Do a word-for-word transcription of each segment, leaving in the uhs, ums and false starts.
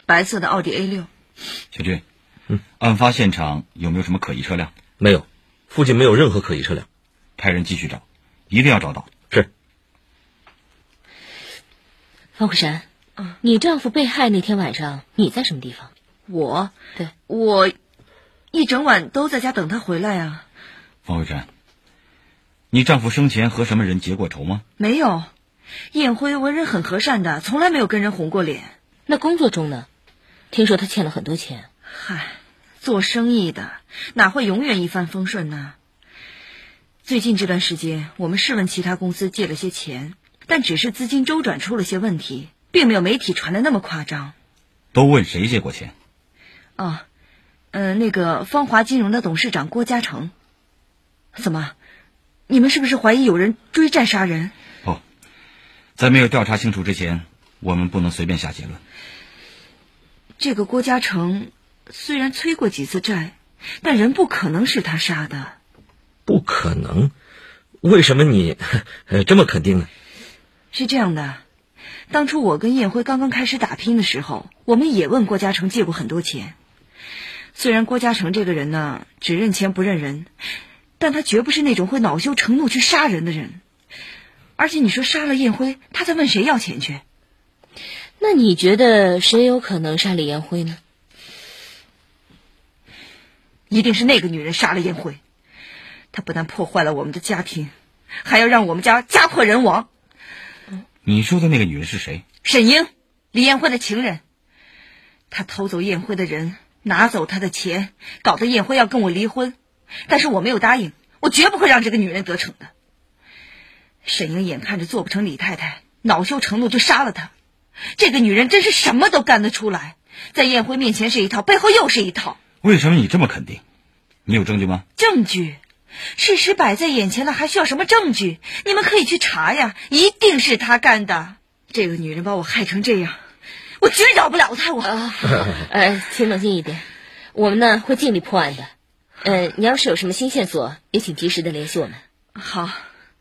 白色的奥迪 A 六。 小军，嗯，案发现场有没有什么可疑车辆？ 没有，附近没有任何可疑车辆。 派人继续找，一定要找到。 是。 方慧珊，嗯，你丈夫被害那天晚上你在什么地方？ 我？ 对， 我一整晚都在家等他回来啊。 方慧珊，你丈夫生前和什么人结过仇吗？ 没有，燕辉为人很和善的，从来没有跟人红过脸。 那工作中呢？听说他欠了很多钱。 嗨，做生意的哪会永远一帆风顺呢？最近这段时间，我们是问其他公司借了些钱，但只是资金周转出了些问题，并没有媒体传的那么夸张。 都问谁借过钱？ 哦，呃，那个方华金融的董事长郭嘉诚。怎么，你们是不是怀疑有人追债杀人？ 不，在没有调查清楚之前，我们不能随便下结论。 这个郭嘉诚虽然催过几次债，但人不可能是他杀的。 不可能？为什么你呃这么肯定呢？ 是这样的，当初我跟燕辉刚刚开始打拼的时候，我们也问郭嘉诚借过很多钱。虽然郭嘉诚这个人呢，只认钱不认人，但他绝不是那种会恼羞成怒去杀人的人。而且你说杀了燕辉，他再问谁要钱去？ 那你觉得谁有可能杀李彦辉呢？ 一定是那个女人杀了燕辉。她不但破坏了我们的家庭，还要让我们家家破人亡。 你说的那个女人是谁？ 沈英，李彦辉的情人。她偷走燕辉的人，拿走他的钱，搞得燕辉要跟我离婚。但是我没有答应，我绝不会让这个女人得逞的。沈英眼看着做不成李太太，恼羞成怒就杀了她。这个女人真是什么都干得出来，在燕辉面前是一套，背后又是一套。 为什么你这么肯定？你有证据吗？ 证据？事实摆在眼前了，还需要什么证据？你们可以去查呀，一定是她干的。这个女人把我害成这样，我绝饶不了她。我啊，呃，请冷静一点，我们呢会尽力破案的。呃，你要是有什么新线索，也请及时的联系我们。 好。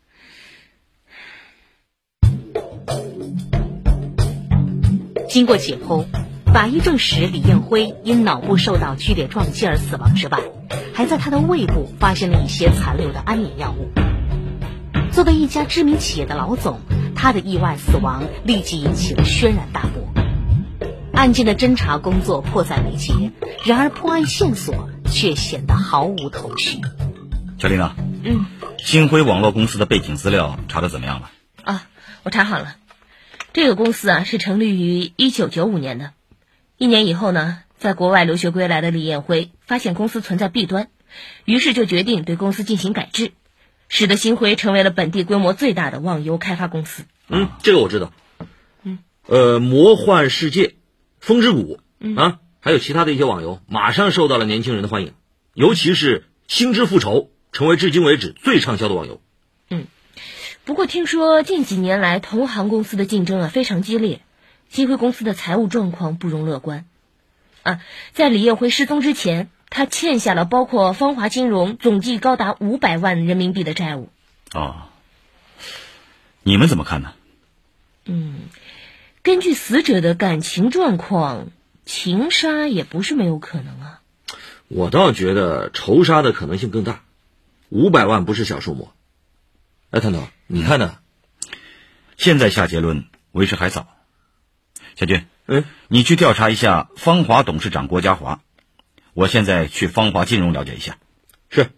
经过解剖，法医证实李彦辉因脑部受到剧烈撞击而死亡之外，还在他的胃部发现了一些残留的安眠药物。作为一家知名企业的老总，他的意外死亡立即引起了轩然大波。案件的侦查工作迫在眉睫，然而破案线索却显得毫无头绪。 小丽娜， 嗯， 星辉网络公司的背景资料查得怎么样了？ 啊，我查好了。这个公司啊是成立于一九九五年的。一年以后呢，在国外留学归来的李彦辉发现公司存在弊端，于是就决定对公司进行改制，使得星辉成为了本地规模最大的网游开发公司。 嗯，这个我知道。 嗯， 呃，魔幻世界、风之谷、 嗯、 啊，还有其他的一些网游，马上受到了年轻人的欢迎，尤其是《星之复仇》成为至今为止最畅销的网游。 嗯，不过听说近几年来同行公司的竞争啊非常激烈，星辉公司的财务状况不容乐观。啊，在李彦辉失踪之前，他欠下了包括方华金融总计高达五百万人民币的债务。 哦，你们怎么看呢？ 嗯，根据死者的感情状况，情杀也不是没有可能啊。 我倒觉得仇杀的可能性更大，五百万不是小数目。哎，探头，你看呢？ 现在下结论为时还早。小军， 嗯， 你去调查一下方华董事长郭家华，我现在去方华金融了解一下。 是。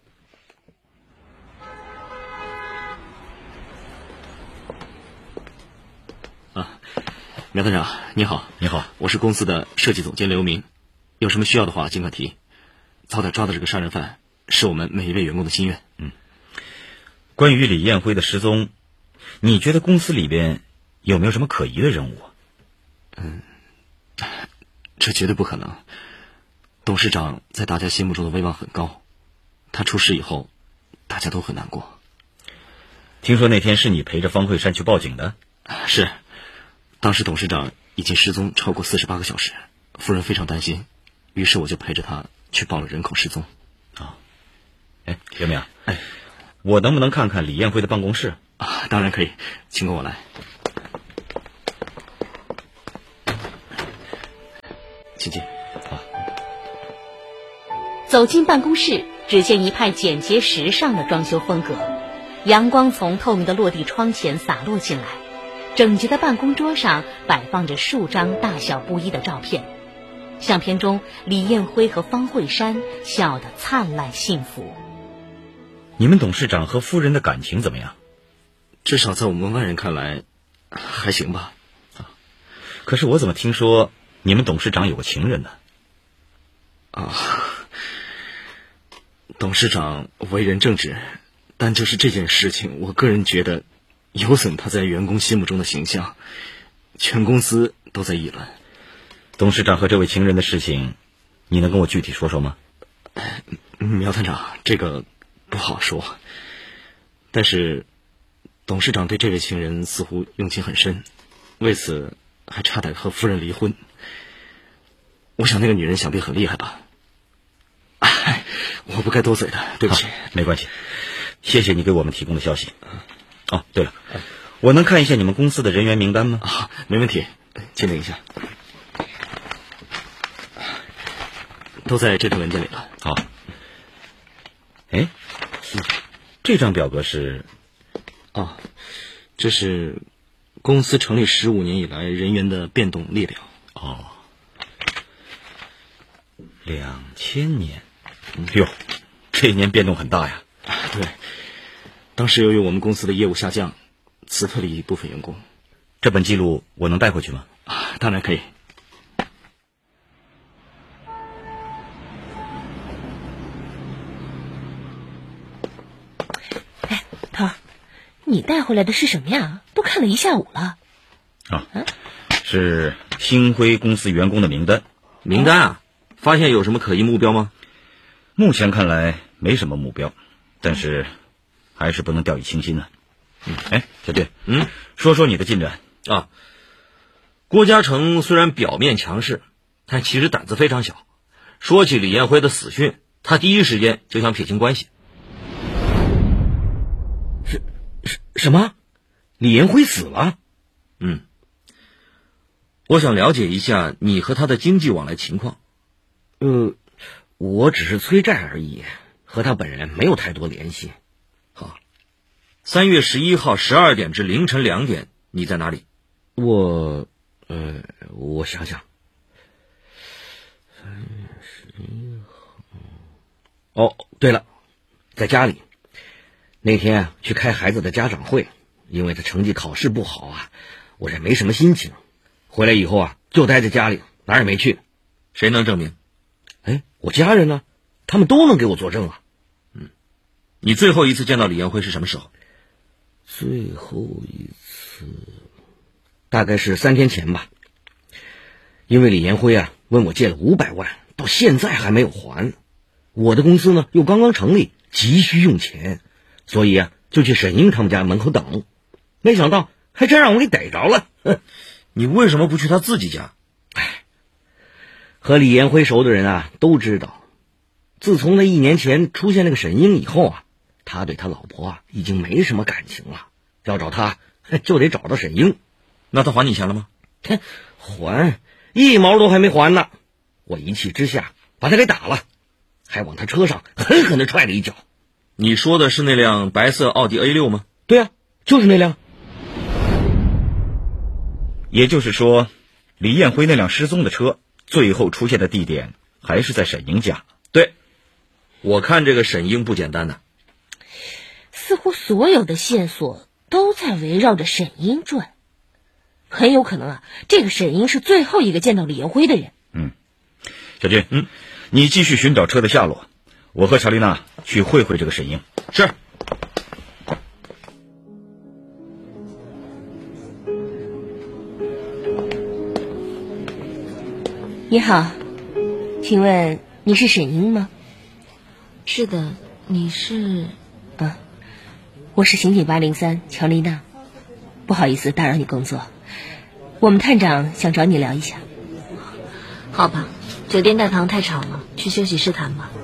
啊，苗探长，你好。 你好， 我是公司的设计总监刘明，有什么需要的话尽管提。早点抓到这个杀人犯，是我们每一位员工的心愿。 嗯。关于李彦辉的失踪，你觉得公司里边有没有什么可疑的人物啊？ 嗯，这绝对不可能。董事长在大家心目中的威望很高，他出事以后，大家都很难过。 听说那天是你陪着方慧珊去报警的？ 是，当时董事长已经失踪超过四十八个小时，夫人非常担心，于是我就陪着他去报了人口失踪。 啊，哎，刘明， 哎， 我能不能看看李彦辉的办公室？ 啊，当然可以，请跟我来。 请进。 好。 走进办公室，只见一派简洁时尚的装修风格，阳光从透明的落地窗前洒落进来，整洁的办公桌上摆放着数张大小不一的照片。相片中，李彦辉和方慧珊笑得灿烂幸福。 你们董事长和夫人的感情怎么样？ 至少在我们外人看来，还行吧。 啊，可是我怎么听说你们董事长有个情人呢？ 啊，董事长为人正直，但就是这件事情，我个人觉得有损他在员工心目中的形象，全公司都在议论。 董事长和这位情人的事情，你能跟我具体说说吗？ 苗探长，这个不好说，但是董事长对这位情人似乎用情很深，为此还差点和夫人离婚。我想那个女人想必很厉害吧。哎，我不该多嘴的，对不起。 没关系，谢谢你给我们提供的消息。哦，对了，我能看一下你们公司的人员名单吗？ 啊，没问题，鉴定一下，都在这份文件里了。 好。哎，这张表格是？ 啊，这是公司成立十五年以来人员的变动列表。 哦，两千年，哟，这一年变动很大呀。 对，当时由于我们公司的业务下降，辞退了一部分员工。 这本记录我能带回去吗？ 啊，当然可以。 哎，头儿，你带回来的是什么呀？都看了一下午了。 啊，是星辉公司员工的名单。 名单啊？发现有什么可疑目标吗？ 目前看来没什么目标，但是还是不能掉以轻心呢。嗯，哎，小俊， 嗯， 说说你的进展啊。郭嘉诚虽然表面强势，但其实胆子非常小。说起李彦辉的死讯，他第一时间就想撇清关系。 是是什么？李彦辉死了？ 嗯。我想了解一下你和他的经济往来情况。 呃，我只是催债而已，和他本人没有太多联系。 好，三月十一号十二点至凌晨两点，你在哪里？ 我，呃，我想想，三月十一号。哦，对了，在家里。那天啊，去开孩子的家长会，因为他成绩考试不好啊，我这没什么心情。回来以后啊，就待在家里，哪儿也没去。 谁能证明？ 哎，我家人呢？他们都能给我作证啊。 嗯，你最后一次见到李彦辉是什么时候？ 最后一次大概是三天前吧。因为李彦辉啊问我借了五百万，到现在还没有还。我的公司呢又刚刚成立，急需用钱，所以啊就去沈英他们家门口等。没想到还真让我给逮着了。哼， 你为什么不去他自己家？ 哎，和李彦辉熟的人啊都知道，自从那一年前出现那个沈英以后啊，他对他老婆啊已经没什么感情了。要找他就得找到沈英。 那他还你钱了吗？ 还一毛都还没还呢。我一气之下把他给打了，还往他车上狠狠地踹了一脚。 你说的是那辆白色奥迪 A 六 吗？ 对啊，就是那辆。 也就是说，李彦辉那辆失踪的车最后出现的地点还是在沈英家。 对，我看这个沈英不简单呢。 似乎所有的线索都在围绕着沈英转，很有可能啊，这个沈英是最后一个见到李彦辉的人。 嗯，小俊，嗯，你继续寻找车的下落，我和乔丽娜去会会这个沈英。 是。 你好，请问你是沈英吗？ 是的，你是？ 啊，我是刑警八零三乔丽娜。不好意思打扰你工作，我们探长想找你聊一下。 好吧，酒店大堂太吵了，去休息室谈吧。